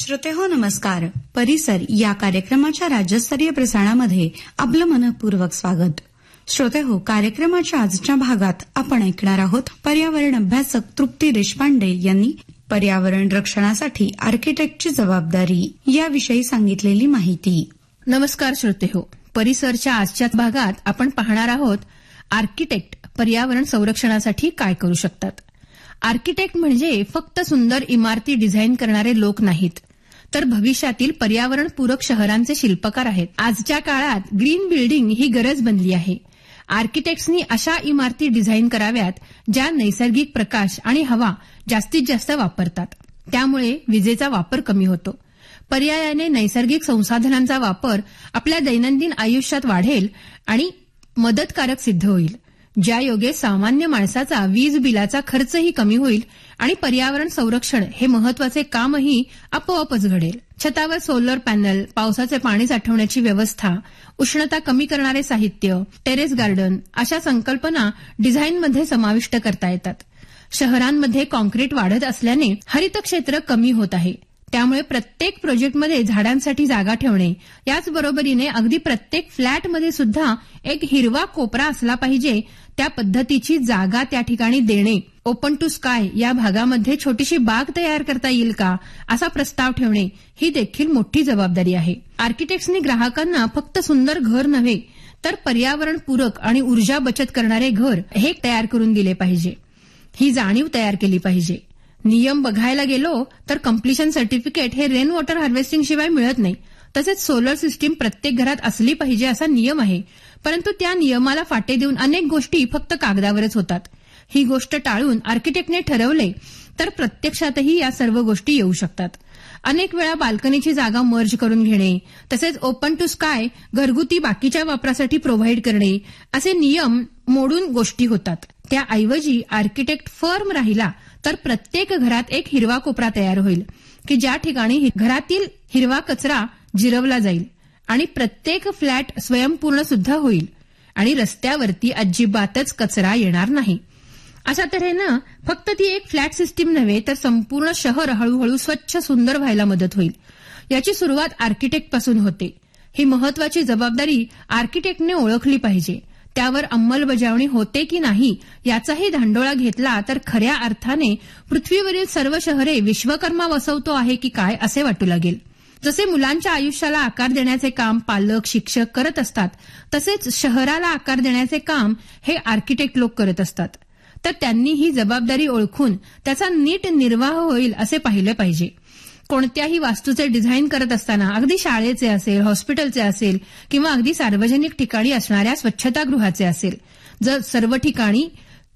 श्रोतेहो नमस्कार. परिसर या कार्यक्रमाच्या राज्यस्तरीय प्रसारणामध्ये आपलं मनःपूर्वक स्वागत. श्रोतेहो, कार्यक्रमाच्या आजच्या भागात आपण ऐकणार आहोत पर्यावरण अभ्यासक तृप्ती देशपांडे यांनी पर्यावरण रक्षणासाठी आर्किटेक्टची जबाबदारी याविषयी सांगितलेली माहिती. नमस्कार श्रोतेहो, परिसरच्या आजच्या भागात आपण पाहणार आहोत आर्किटेक्ट पर्यावरण संरक्षणासाठी काय करू शकतात. आर्किटेक्ट म्हणजे फक्त सुंदर इमारती डिझाईन करणारे लोक नाहीत, तर भविष्यातील पर्यावरणपूरक शहरांचे शिल्पकार आहेत. आजच्या काळात ग्रीन बिल्डिंग ही गरज बनली आहे. आर्किटेक्ट्सनी अशा इमारती डिझाईन कराव्यात ज्या नैसर्गिक प्रकाश आणि हवा जास्तीत जास्त वापरतात. त्यामुळे विजेचा वापर कमी होतो. पर्यायाने नैसर्गिक संसाधनांचा वापर आपल्या दैनंदिन आयुष्यात वाढेल आणि मदतकारक सिद्ध होईल. ज्या योगे सामान्य माणसाचा वीज बिलाचा खर्चही कमी होईल आणि पर्यावरण संरक्षण हे महत्वाचे कामही आपोआपच घडेल. छतावर सोलर पॅनल, पावसाचे पाणी साठवण्याची व्यवस्था, उष्णता कमी करणारे साहित्य, टेरेस गार्डन अशा संकल्पना डिझाईनमध्ये समाविष्ट करता येतात. शहरांमध्ये कॉन्क्रीट वाढत असल्याने हरित क्षेत्र कमी होत आहे. त्यामुळे प्रत्येक प्रोजेक्टमध्ये झाडांसाठी जागा ठेवणे, याचबरोबरीने अगदी प्रत्येक फ्लॅटमध्ये सुद्धा एक हिरवा कोपरा असला पाहिजे, त्या पद्धतीची जागा त्या ठिकाणी देणे. ओपन टू स्काय या भागामध्ये छोटीशी बाग तयार करता येईल का, असा प्रस्ताव ठेवणे ही देखील मोठी जबाबदारी आहे. आर्किटेक्ट्सनी ग्राहकांना फक्त सुंदर घर नव्हे, तर पर्यावरणपूरक आणि ऊर्जा बचत करणारे घर हे तयार करून दिले पाहिजे. ही जाणीव तयार केली पाहिजे. नियम बघायला गेलो तर कम्प्लिशन सर्टिफिकेट हे रेन वॉटर हार्वेस्टिंग शिवाय मिळत नाही. तसेच सोलर सिस्टीम प्रत्येक घरात असली पाहिजे असा नियम आहे. परंतु त्या नियमाला फाटे देऊन अनेक गोष्टी फक्त कागदावरच होतात. ही गोष्ट टाळून आर्किटेक्टने ठरवले तर प्रत्यक्षातही या सर्व गोष्टी येऊ शकतात. अनेक वेळा बाल्कनीची जागा मर्ज करून घेणे, तसेच ओपन टू स्काय घरगुती बाकीच्या वापरासाठी प्रोव्हाइड करणे असे नियम मोडून गोष्टी होतात. त्याऐवजी आर्किटेक्ट फर्म राहिला तर प्रत्येक घरात एक हिरवा कोपरा तयार होईल की ज्या ठिकाणी घरातील हिरवा कचरा जिरवला जाईल आणि प्रत्येक फ्लॅट स्वयंपूर्ण सुद्धा होईल आणि रस्त्यावरती अजिबातच कचरा येणार नाही. अशा तऱ्हेनं फक्त ती एक फ्लॅट सिस्टीम नव्हे, तर संपूर्ण शहर हळूहळू स्वच्छ सुंदर व्हायला मदत होईल. याची सुरुवात आर्किटेक्टपासून होते. ही महत्वाची जबाबदारी आर्किटेक्टने ओळखली पाहिजे. त्यावर अंमलबजावणी होते की नाही याचाही धांडोळा घेतला तर खऱ्या अर्थाने पृथ्वीवरील सर्व शहरे विश्वकर्मा वसवतो आहे की काय असे वाटू लागेल. जसे मुलांच्या आयुष्याला आकार देण्याचे काम पालक शिक्षक करत असतात, तसेच शहराला आकार देण्याचे काम हे आर्किटेक्ट लोक करत असतात. तर त्यांनी ही जबाबदारी ओळखून त्याचा नीट निर्वाह होईल असे पाहिले पाहिजे. कोणत्याही वास्तूचे डिझाईन करत असताना, अगदी शाळेचे असेल, हॉस्पिटलचे असेल किंवा अगदी सार्वजनिक ठिकाणी असणाऱ्या स्वच्छतागृहाचे असेल, जर सर्व ठिकाणी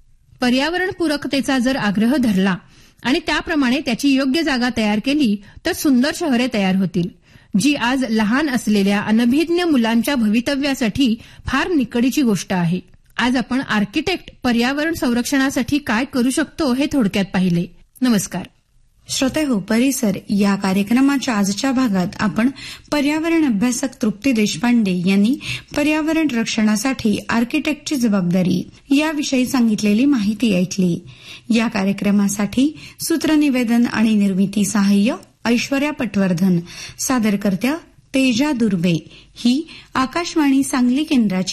पर्यावरणपूरकतेचा जर आग्रह धरला आणि त्याप्रमाणे त्याची योग्य जागा तयार केली तर सुंदर शहरे तयार होतील, जी आज लहान असलेल्या अनभिज्ञ मुलांच्या भवितव्यासाठी फार निकडीची गोष्ट आहे. आज आपण आर्किटेक्ट पर्यावरण संरक्षणासाठी काय करू शकतो हे थोडक्यात पाहिले. नमस्कार. श्रोतेहो, परिसर या कार्यक्रमाच्या आजच्या भागात आपण पर्यावरण अभ्यासक तृप्ती देशपांडे यांनी पर्यावरण रक्षणासाठी आर्किटेक्टची जबाबदारी याविषयी सांगितलेली माहिती ऐकली. या कार्यक्रमासाठी सूत्रनिवेदन आणि निर्मिती सहाय्य ऐश्वर्या पटवर्धन, सादरकर्त्या तेजा दुर्बे. ही आकाशवाणी सांगली केंद्राची